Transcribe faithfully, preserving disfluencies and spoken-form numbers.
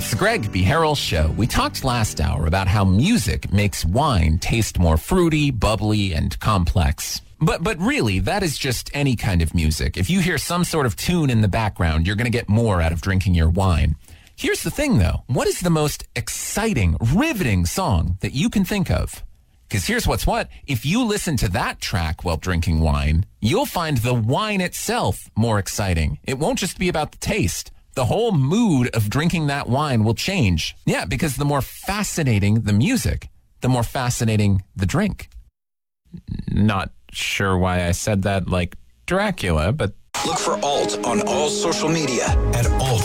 It's the Greg B. Harrell Show. We talked last hour about how music makes wine taste more fruity, bubbly, and complex. But but really, that is just any kind of music. If you hear some sort of tune in the background, you're going to get more out of drinking your wine. Here's the thing, though. What is the most exciting, riveting song that you can think of? Because here's what's what. If you listen to that track while drinking wine, you'll find the wine itself more exciting. It won't just be about the taste. The whole mood of drinking that wine will change. Yeah, because the more fascinating the music, the more fascinating the drink. Not sure why I said that like Dracula, but... Look for Alt on all social media at Alt.